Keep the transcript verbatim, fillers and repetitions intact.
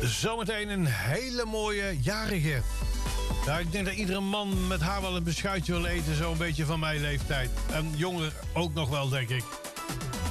Zometeen een hele mooie jarige. Ja, ik denk dat iedere man met haar wel een beschuitje wil eten. Zo'n beetje van mijn leeftijd. En jonger ook nog wel, denk ik.